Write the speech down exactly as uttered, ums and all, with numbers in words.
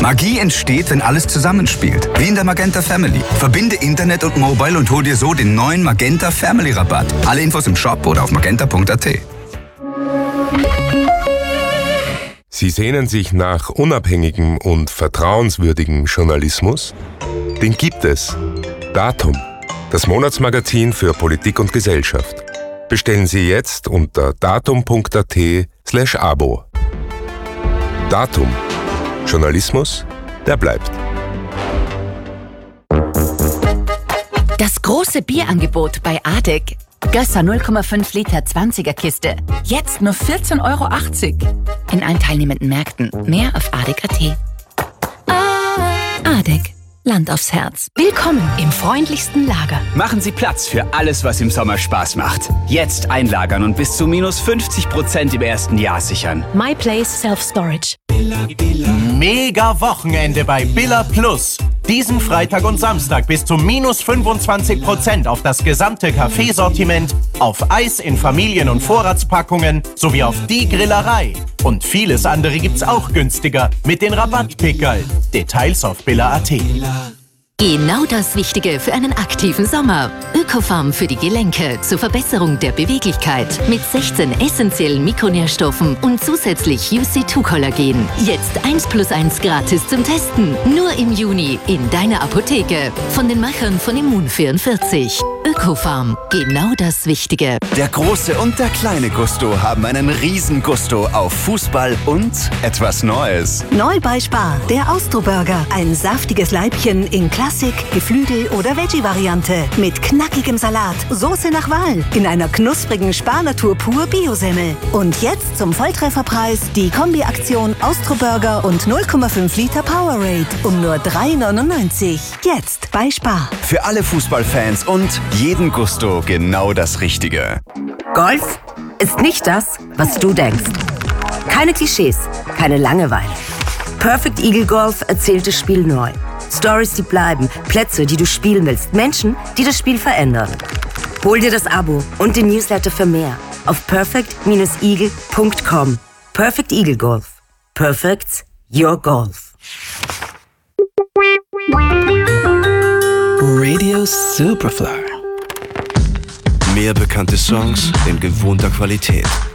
Magie entsteht, wenn alles zusammenspielt. Wie in der Magenta Family. Verbinde Internet und Mobile und hol dir so den neuen Magenta Family Rabatt. Alle Infos im Shop oder auf magenta punkt a t. Sie sehnen sich nach unabhängigem und vertrauenswürdigem Journalismus? Den gibt es. Datum, das Monatsmagazin für Politik und Gesellschaft. Bestellen Sie jetzt unter datum punkt a t slash abo. Datum. Journalismus, der bleibt. Das große Bierangebot bei Adek. Gösser null Komma fünf Liter zwanziger Kiste. Jetzt nur vierzehn Euro achtzig. In allen teilnehmenden Märkten. Mehr auf adek punkt a t. Adek. Land aufs Herz. Willkommen im freundlichsten Lager. Machen Sie Platz für alles, was im Sommer Spaß macht. Jetzt einlagern und bis zu minus fünfzig Prozent im ersten Jahr sichern. My Place Self Storage. Mega Wochenende bei Billa Plus. Diesen Freitag und Samstag bis zu minus fünfundzwanzig Prozent auf das gesamte Kaffeesortiment, auf Eis in Familien- und Vorratspackungen sowie auf die Grillerei. Und vieles andere gibt's auch günstiger mit den Rabattpickerl. Details auf billa punkt a t. Genau das Richtige für einen aktiven Sommer. Ökofarm für die Gelenke zur Verbesserung der Beweglichkeit mit sechzehn essentiellen Mikronährstoffen und zusätzlich U C zwei Kollagen. Jetzt eins plus eins gratis zum Testen. Nur im Juni in deiner Apotheke. Von den Machern von Immun vierundvierzig. Ökofarm. Genau das Wichtige. Der große und der kleine Gusto haben einen riesen Gusto auf Fußball und etwas Neues. Neu bei Spar, der Austro-Burger. Ein saftiges Leibchen in Klassik, Geflügel- oder Veggie-Variante. Mit knackigem Salat, Soße nach Wahl. In einer knusprigen Spar-Natur pur Biosemmel. Und jetzt zum Volltrefferpreis die Kombi-Aktion Austro-Burger und null Komma fünf Liter Powerade um nur drei neunundneunzig. Jetzt bei Spar. Für alle Fußballfans und jeden Gusto genau das Richtige. Golf ist nicht das, was du denkst. Keine Klischees, keine Langeweile. Perfect Eagle Golf erzählt das Spiel neu. Stories, die bleiben, Plätze, die du spielen willst, Menschen, die das Spiel verändern. Hol dir das Abo und den Newsletter für mehr auf perfect eagle punkt com. Perfect Eagle Golf. Perfect's your golf. Radio Superfly. Mehr bekannte Songs in gewohnter Qualität.